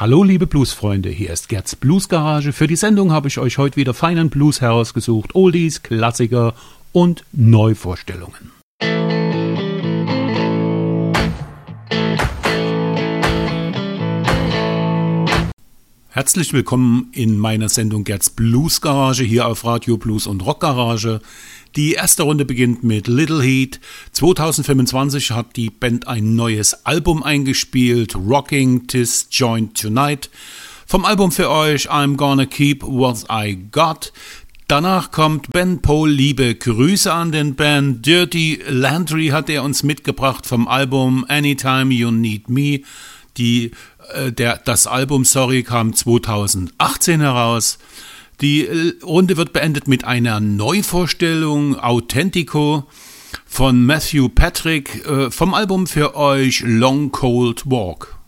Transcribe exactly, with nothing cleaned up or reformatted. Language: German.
Hallo liebe Bluesfreunde, hier ist Gerds Bluesgarage. Für die Sendung habe ich euch heute wieder feinen Blues herausgesucht, Oldies, Klassiker und Neuvorstellungen. Herzlich willkommen in meiner Sendung Gerds Bluesgarage hier auf Radio Blues und Rock Garage. Die erste Runde beginnt mit Little Heat. zwanzig fünfundzwanzig hat die Band ein neues Album eingespielt, Rocking 'Tis Joint Tonight. Vom Album für euch I'm Gonna Keep What I Got. Danach kommt Ben Pohl, liebe Grüße an den Band. Dirty Landry hat er uns mitgebracht vom Album Anytime You Need Me. Die, äh, der, das Album, sorry, kam zweitausendachtzehn heraus. Die Runde wird beendet mit einer Neuvorstellung, Authentico, von Matthew Patrick, äh, vom Album für euch Long Cold Walk.